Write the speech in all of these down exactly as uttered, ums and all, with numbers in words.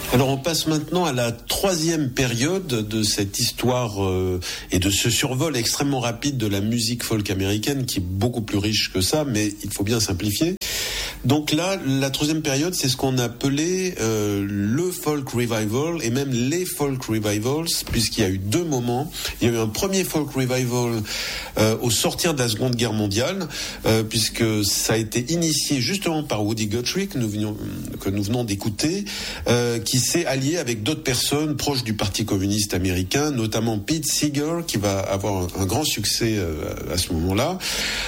Alors on passe maintenant à la troisième période de cette histoire euh, et de ce survol extrêmement rapide de la musique folk américaine, qui est beaucoup plus riche que ça, mais il faut bien simplifier. Donc là, la troisième période, c'est ce qu'on appelait euh, le folk revival et même les folk revivals, puisqu'il y a eu deux moments. Il y a eu un premier folk revival euh, au sortir de la Seconde Guerre mondiale, euh, puisque ça a été initié justement par Woody Guthrie, que nous, venions, que nous venons d'écouter, euh, qui s'est allié avec d'autres personnes proches du Parti communiste américain, notamment Pete Seeger, qui va avoir un, un grand succès euh, à ce moment-là,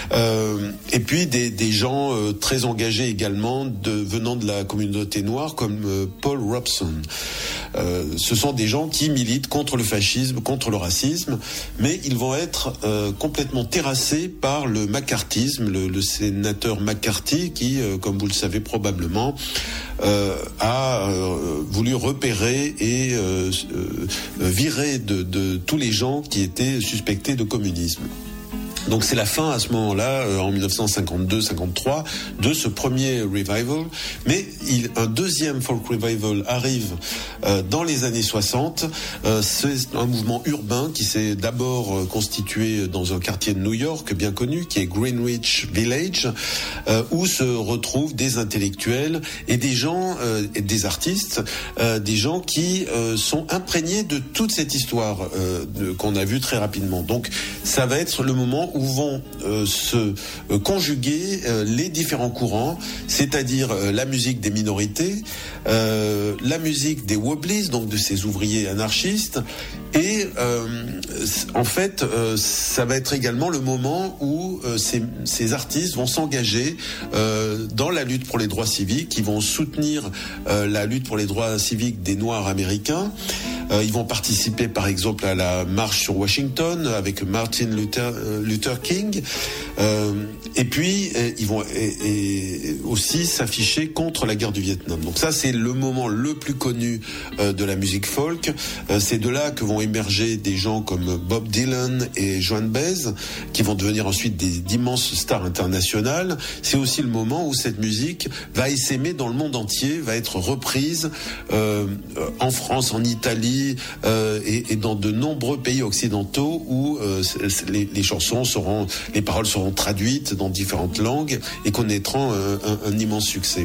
euh, et puis des, des gens euh, très engagés également de, venant de la communauté noire comme euh, Paul Robeson. Euh, ce sont des gens qui militent contre le fascisme, contre le racisme, mais ils vont être euh, complètement terrassés par le macartisme, le, le sénateur McCarthy qui, euh, comme vous le savez probablement, euh, a euh, voulu repérer et euh, euh, virer de, de tous les gens qui étaient suspectés de communisme. Donc c'est la fin à ce moment-là, euh, en dix-neuf cent cinquante-deux cinquante-trois, de ce premier revival. Mais il, un deuxième folk revival arrive euh, dans les années soixante. Euh, c'est un mouvement urbain qui s'est d'abord euh, constitué dans un quartier de New York bien connu, qui est Greenwich Village, euh, où se retrouvent des intellectuels et des gens, euh, et des artistes, euh, des gens qui euh, sont imprégnés de toute cette histoire euh, de, qu'on a vue très rapidement. Donc ça va être le moment où vont euh, se euh, conjuguer euh, les différents courants, c'est-à-dire euh, la musique des minorités, euh, la musique des Wobblies, donc de ces ouvriers anarchistes, et euh, en fait, euh, ça va être également le moment où euh, ces, ces artistes vont s'engager euh, dans la lutte pour les droits civiques, qui vont soutenir euh, la lutte pour les droits civiques des Noirs américains. Euh, ils vont participer, par exemple, à la marche sur Washington avec Martin Luther, euh, Luther King. Euh, et puis, euh, ils vont et, et aussi s'afficher contre la guerre du Vietnam. Donc ça, c'est le moment le plus connu euh, de la musique folk. Euh, c'est de là que vont émerger des gens comme Bob Dylan et Joan Baez, qui vont devenir ensuite des d'immenses stars internationales. C'est aussi le moment où cette musique va essaimer dans le monde entier, va être reprise euh, en France, en Italie euh, et, et dans de nombreux pays occidentaux où euh, les, les chansons seront, les paroles seront traduites dans différentes langues et connaîtront un, un, un immense succès.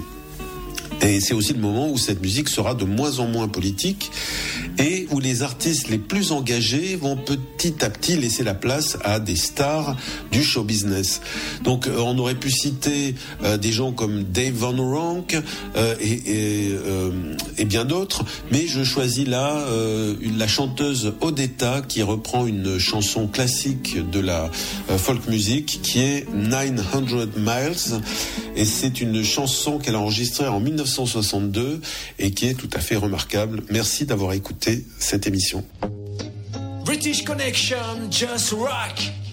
Et c'est aussi le moment où cette musique sera de moins en moins politique et où les artistes les plus engagés vont petit à petit laisser la place à des stars du show business. Donc euh, on aurait pu citer euh, des gens comme Dave Van Ronk euh, et, et, euh, et bien d'autres, mais je choisis là euh, une, la chanteuse Odetta qui reprend une chanson classique de la euh, folk music qui est nine hundred miles, et c'est une chanson qu'elle a enregistrée en dix-neuf cent soixante-deux et qui est tout à fait remarquable. Merci d'avoir écouté cette émission. British Connection, just rock.